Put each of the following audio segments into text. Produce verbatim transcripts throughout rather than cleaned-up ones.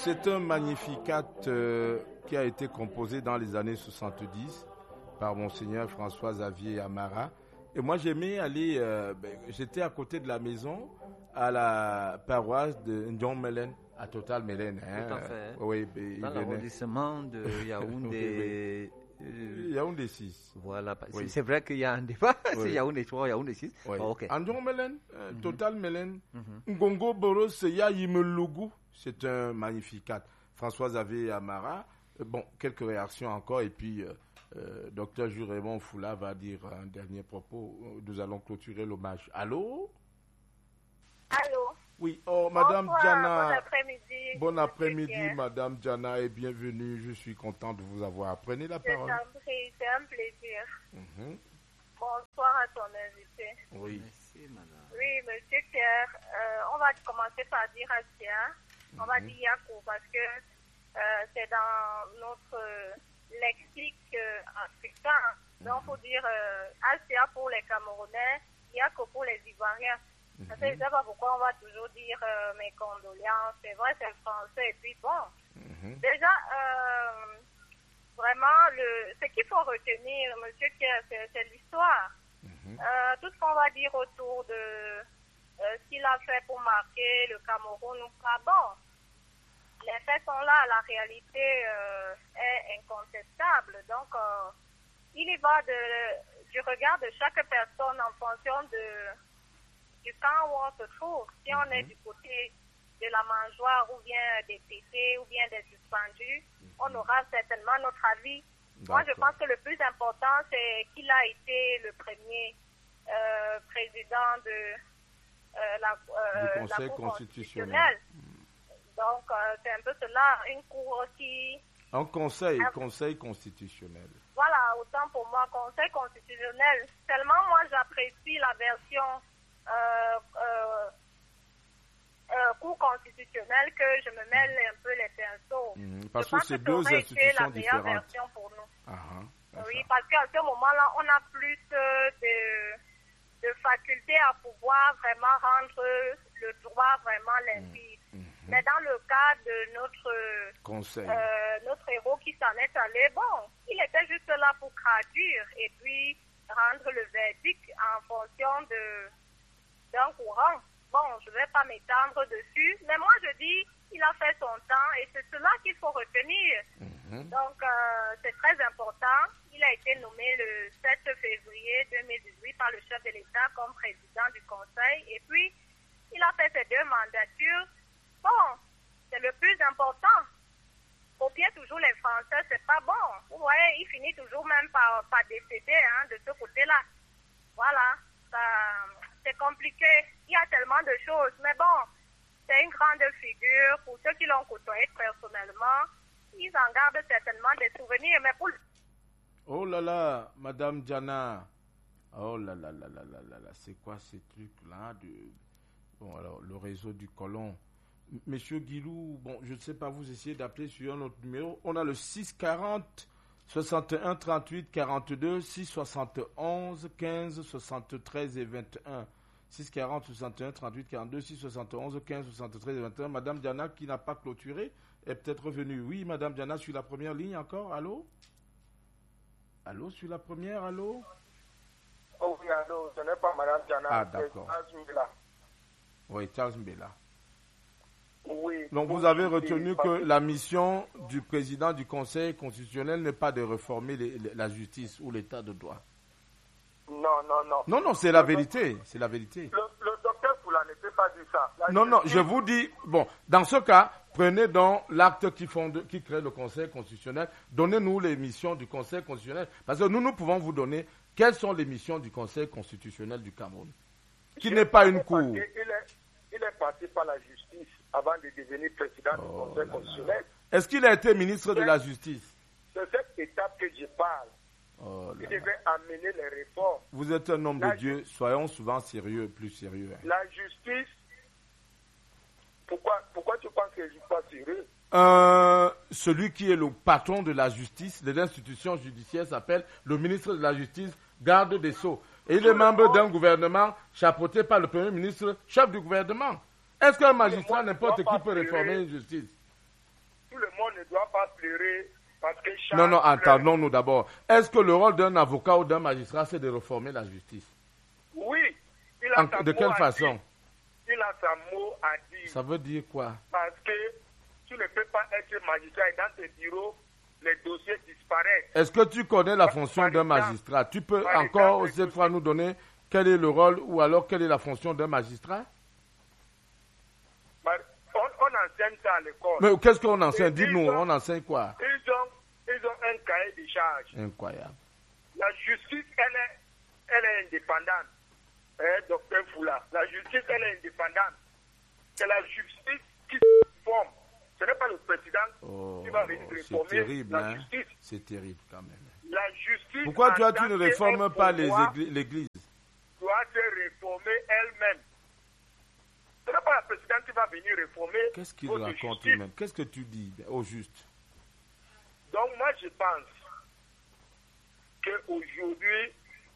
C'est un magnificat euh, qui a été composé dans les années soixante-dix par Monseigneur François-Xavier Amara. Et moi, j'aimais aller, euh, ben, j'étais à côté de la maison, à la paroisse de Ndion Melen, à Total Melen. Hein. Tout à fait. Oui, ben, dans l'arrondissement de Yaoundé. Euh, Yaoundé six. Voilà, oui. C'est vrai qu'il y a un débat, oui. c'est Yaoundé trois, Yaoundé six. Oui. Oh, okay. Ndion Melen, euh, mm-hmm. Total Melen, mm-hmm. Ngongo Boros, Seya Yimelogu, c'est un magnificat. François-Xavier Amara. Euh, bon, quelques réactions encore, et puis euh, euh, docteur Jules-Raymond Foula va dire un dernier propos. Nous allons clôturer l'hommage. Allô? Allô? Oui, oh, Madame Bonsoir, Diana. Bon après-midi. Bon après-midi, Madame Diana, et bienvenue. Je suis content de vous avoir. Prenez la parole. C'est un plaisir. Mm-hmm. Bonsoir à ton invité. Oui. Merci, madame. Oui, monsieur Pierre, euh, on va commencer par dire Assia. On mm-hmm. va dire Yakou parce que euh, c'est dans notre euh, lexique euh, africain. Mm-hmm. Donc, il faut dire euh, Assia pour les Camerounais, Yakou pour les Ivoiriens. Parce que je ne sais pas pourquoi on va toujours dire euh, mes condoléances. C'est vrai, c'est le français. Et puis bon, mm-hmm. déjà, euh, vraiment, le, ce qu'il faut retenir, monsieur Pierre, c'est, c'est l'histoire. Mm-hmm. Euh, tout ce qu'on va dire autour de euh, ce qu'il a fait pour marquer le Cameroun ou pas, bon, les faits sont là, la réalité euh, est incontestable. Donc, euh, il y va de, du regard de chaque personne en fonction de... du camp où on se trouve. Si on est du côté de la mangeoire ou bien des péchés ou bien des suspendus, mm-hmm. on aura certainement notre avis. D'accord. Moi, je pense que le plus important, c'est qu'il a été le premier euh, président de euh, la, euh, la Cour constitutionnelle. Donc, euh, c'est un peu cela, une cour qui... Un conseil, un conseil constitutionnel. Voilà, autant pour moi, conseil constitutionnel. Tellement moi, j'apprécie la version... Euh, euh, euh, cour constitutionnelle que je me mêle un peu les pinceaux. Mmh, parce je que pense c'est que deux ça aurait institutions été la meilleure différentes. version pour nous. Ah, oui, parce qu'à ce moment-là, on a plus de, de facultés à pouvoir vraiment rendre le droit vraiment limpide. Mmh. Mais dans le cas de notre conseil, euh, notre héros qui s'en est allé, bon, il était juste là pour traduire et puis rendre le verdict en fonction de d'un courant. Bon, je ne vais pas m'étendre dessus, mais moi je dis, il a fait son temps et c'est cela qu'il faut retenir. Mm-hmm. Donc, euh, c'est très important. Il a été nommé le sept février deux mille dix-huit par le chef de l'État comme président du Conseil et puis, il a fait ses deux mandatures. Bon, c'est le plus important. Copier toujours les Français, c'est pas bon. Vous voyez, il finit toujours même par, par décéder hein, de ce côté-là. Voilà, ça... c'est compliqué. Il y a tellement de choses. Mais bon, c'est une grande figure. Pour ceux qui l'ont côtoyé personnellement, ils en gardent certainement des souvenirs. Mais pour... Oh là là, Madame Diana. Oh là là là là là là là. C'est quoi ces trucs-là de... Bon, alors, le réseau du colon. Monsieur Guilou, bon, je ne sais pas, vous essayez d'appeler sur un autre numéro. On a le six quarante, soixante et un, trente-huit, quarante-deux, six soixante et onze, quinze, soixante-treize et vingt et un. six quarante, soixante et un, trente-huit, quarante-deux, six soixante et onze, quinze, soixante-treize et vingt et un. Madame Diana, qui n'a pas clôturé, est peut-être revenue. Oui, Madame Diana, sur la première ligne encore. Allô? Allô, sur la première, allô? Oh oui, allô, ce n'est pas Madame Diana. Ah, d'accord. Charles Mbela. Oui, Charles Mbela. Oui. Donc, vous avez retenu que la mission du président du Conseil constitutionnel n'est pas de réformer les, les, la justice ou l'état de droit. Non, non, non. Non, non, c'est la vérité. C'est la vérité. Le, le docteur Foula ne peut pas dire ça. La non, non, justice... je vous dis, bon, dans ce cas, prenez donc l'acte qui, fonde, qui crée le Conseil constitutionnel. Donnez-nous les missions du Conseil constitutionnel. Parce que nous, nous pouvons vous donner quelles sont les missions du Conseil constitutionnel du Cameroun. Qui je n'est pas une cour. Il est, il est passé par la justice avant de devenir président oh du Conseil constitutionnel. Est-ce qu'il a été ministre de la Justice? C'est cette étape que je parle. Oh il devait amener les réformes. Vous êtes un homme la de Dieu, ju- soyons souvent sérieux, plus sérieux. Hein. La justice, pourquoi, pourquoi tu penses que je ne suis pas sérieux? euh, Celui qui est le patron de la justice, de l'institution judiciaire, s'appelle le ministre de la Justice, garde des Sceaux. Et il est membre d'un gouvernement chapeauté par le Premier ministre, chef du gouvernement. Est-ce qu'un magistrat, n'importe qui, peut réformer une justice? tout le monde ne doit pas pleurer parce que chaque Non, non, entendons-nous d'abord. Est-ce que le rôle d'un avocat ou d'un magistrat, c'est de réformer la justice? Oui. Il a En, sa de mot quelle à façon? dire. Il a sa mot à dire. Ça veut dire quoi? Parce que tu ne peux pas être magistrat et dans tes bureaux, les dossiers disparaissent. Est-ce que tu connais la fonction Par d'un exemple, magistrat? Tu peux par encore exemple, cette fois nous donner quel est le rôle ou alors quelle est la fonction d'un magistrat? Bah, On, on enseigne ça à l'école. Mais qu'est-ce qu'on enseigne? Et Dis-nous, ils ont- on enseigne quoi? Ils ont, ils ont un cahier de charges. Incroyable. La justice, elle est, elle est indépendante. Hein, docteur Foula, la justice, elle est indépendante. C'est la justice qui se forme. Ce n'est pas le président Oh, qui va venir c'est réformer terrible, la hein? justice. C'est terrible quand même. La justice. Pourquoi en toi tu tant ne qu'un réformes pas les pouvoir, égli- l'Église? doit se réformer elle-même. Ce n'est pas la présidente qui va venir réformer. Qu'est-ce qu'il votre raconte justice. même? Qu'est-ce que tu dis au juste? Donc moi je pense qu'aujourd'hui,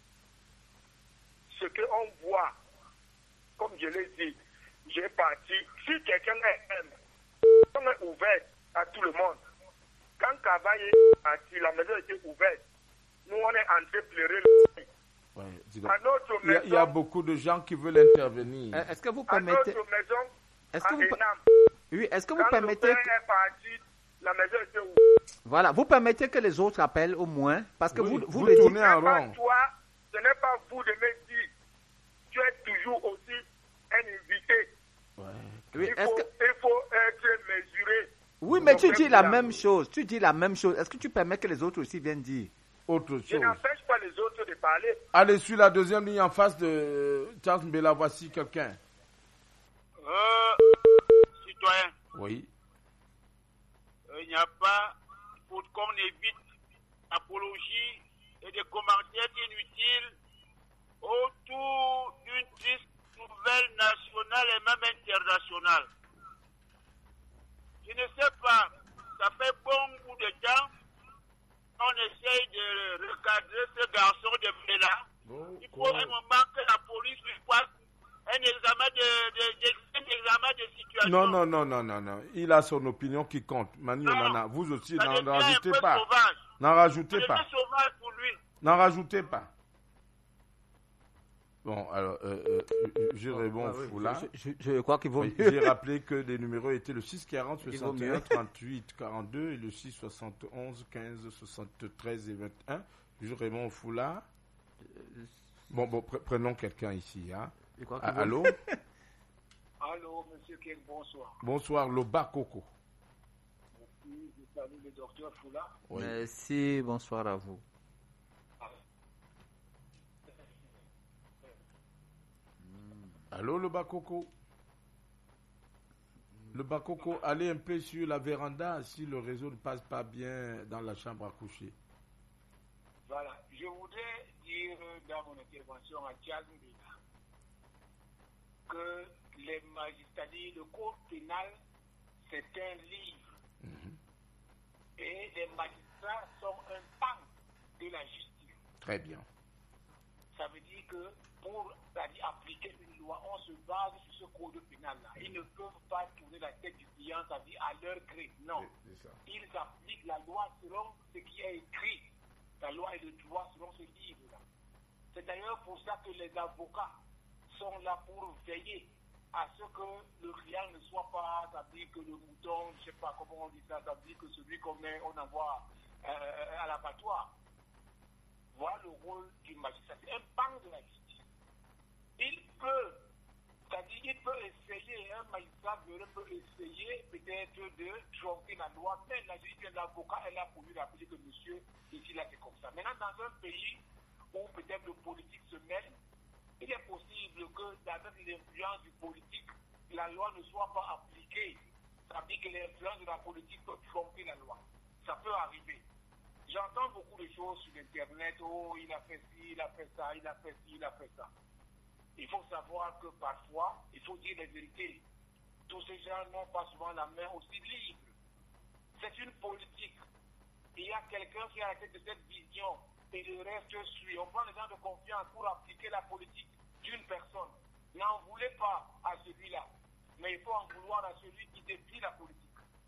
ce qu'on voit, comme je l'ai dit, j'ai parti, si quelqu'un est, on est ouvert à tout le monde. Quand Kavaye est parti, la maison était ouverte. Nous on est entrés pleurer le pays. Ouais, dis À notre il, y a, maison, il y a beaucoup de gens qui veulent intervenir. Euh, Est-ce que vous à notre permettez... maison, Est-ce que à vous... Enam, Oui, est-ce que vous quand permettez... le père est parti, la maison était ouverte. Voilà, vous permettez que les autres appellent au moins, parce que Oui, vous, vous vous le dites... tournez Ce en n'est pas rond. toi, ce n'est pas vous de me dire. Tu es toujours aussi un invité. Ouais. Oui, Il est-ce faut, que... il faut être mesuré. Oui, mais tu Donc, dis la là, même chose. Tu dis la même chose. Est-ce que tu permets que les autres aussi viennent dire? Autre Je chose. n'empêche pas les autres de parler. Allez, sur la deuxième ligne en face de Charles Mbela, voici quelqu'un. Euh, citoyen, Oui. euh, il n'y a pas, pour qu'on évite apologie et des commentaires inutiles autour d'une triste nouvelle nationale et même internationale. Je ne sais pas, ça fait bon bout de temps, on essaye de recadrer ce garçon de Mbela. Bon, Il faut un moment que la police lui fasse un examen de, de, de, un examen de situation. Non, non, non, non, non, non. Il a son opinion qui compte. Manu Non. Nana, vous aussi, Ça n'en devient n'en un rajoutez peu pas. sauvage. N'en rajoutez Ça pas. devient sauvage pour lui. N'en rajoutez pas. Bon, alors, euh, euh, je réponds Ah oui, Foula. je, je- je crois qu'il vaut Oui, mieux. J'ai rappelé que les numéros étaient le six quarante, Il vaut soixante et un, mieux. trente-huit, quarante-deux et le six soixante-onze, quinze, soixante-treize et vingt et un. Je réponds Foula. Bon, bon, pre- prenons quelqu'un ici. Hein. Je crois Ah, qu'il vaut allô? Allô, monsieur Ken, bonsoir. Bonsoir, Loba Coco. Oui, je salue le docteur Foula. Oui. Merci, bonsoir à vous. Allô, le Bakoko? Le Bakoko, allez un peu sur la véranda si le réseau ne passe pas bien dans la chambre à coucher. Voilà, je voudrais dire dans mon intervention à Charles Mbela que les magistrats, le code pénal, c'est un livre. Mhm. Et les magistrats sont un pan de la justice. Très bien. Ça veut dire que pour c'est-à-dire, appliquer une loi, on se base sur ce code pénal-là. Ils ne peuvent pas tourner la tête du client, c'est-à-dire à leur gré. Non. C'est ça. Ils appliquent la loi selon ce qui est écrit. La loi et le droit selon ce livre-là. C'est d'ailleurs pour ça que les avocats sont là pour veiller à ce que le client ne soit pas, c'est-à-dire que le mouton, je ne sais pas comment on dit ça, c'est-à-dire que celui qu'on met, on envoie euh, à l'abattoir. Voilà le rôle du magistrat. C'est un pan de la justice. Il peut, c'est-à-dire il peut essayer, un magistrat peut essayer peut-être de tromper la loi, mais la justice, l'avocat est là pour lui rappeler que monsieur, ici là c'est comme ça. Maintenant, dans un pays où peut-être le politique se mêle, il est possible que, avec l'influence du politique, la loi ne soit pas appliquée. Ça veut dire que l'influence de la politique peut tromper la loi. Ça peut arriver. J'entends beaucoup de choses sur Internet. Oh, il a fait ci, il a fait ça, il a fait ci, il a fait ça. Il faut savoir que parfois, il faut dire la vérité. Tous ces gens n'ont pas souvent la main aussi libre. C'est une politique. Il y a quelqu'un qui a la tête de cette vision et le reste suit. On prend les gens de confiance pour appliquer la politique d'une personne. N'en voulez pas à celui-là, mais il faut en vouloir à celui qui défie la politique.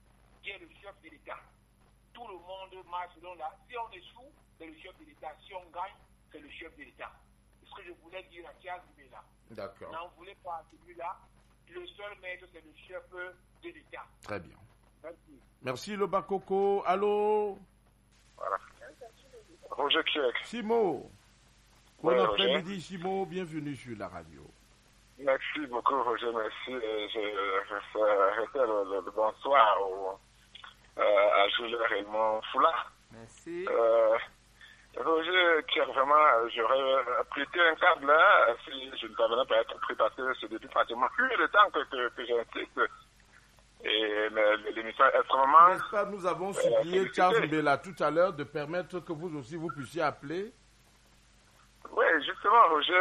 qui est le chef de l'État. Tout le monde marche selon là. Si on échoue, c'est le chef de l'État. Si on gagne, c'est le chef de l'État. C'est ce que je voulais dire à Charles Mbela. D'accord. N'en voulez pas à celui-là. Le seul maître, c'est le chef de l'État. Très bien. Merci. Merci le Bakoko. Allô? Voilà. Roger Kiek. Simo. Bon Ouais, après-midi, Simo. Bienvenue sur la radio. Merci beaucoup, Roger. Merci. Et je je arrêtais le, le, le bonsoir au, euh, à Julien Raymond Foula. Merci. Euh, Roger, qui vraiment, j'aurais prêté un câble là, si je ne parvenais pas à être pris parce que c'est depuis pratiquement plus de temps que, que, que j'insiste. Et l'émission est extrêmement... N'est-ce pas, nous avons supplié euh, Charles Mbela tout à l'heure de permettre que vous aussi vous puissiez appeler. Oui, justement, Roger.